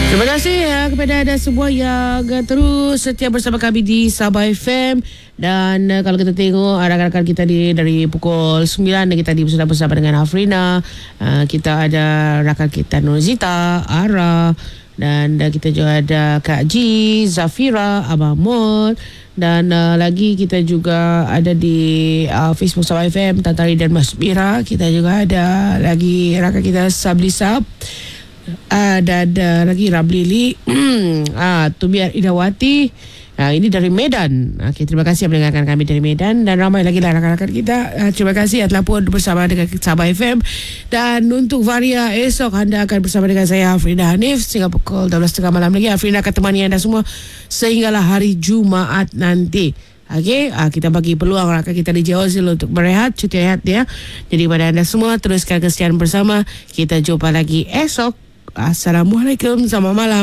Terima kasih kepada anda semua yang terus setia bersama kami di Sabah FM. Dan kalau kita tengok rakan-rakan kita dari pukul 9 kita sudah bersama dengan Afrina. Kita ada rakan kita Nurzita, Ara, dan kita juga ada Kak Ji, Zafira, Abang Mod. Dan lagi kita juga ada di Facebook Sabah FM, Tantari dan Mas Mira. Kita juga ada lagi rakan kita Sabli Sab. Dan lagi Rablili, Tumiar Idawati. Ini dari Medan. Terima kasih mendengarkan kami dari Medan. Dan ramai lagi rakan-rakan kita. Terima kasih telah pun bersama dengan Sabah FM. Dan untuk Varia, esok anda akan bersama dengan saya Afrina Hanif sehingga pukul 12.30 malam lagi. Afrina akan temani anda semua sehinggalah hari Jumaat nanti. Okey, kita bagi peluang rakan kita di Jawazil untuk berehat, cuti rehat dia. Jadi pada anda semua teruskan kesian bersama. Kita jumpa lagi esok. Assalamualaikum, selamat malam.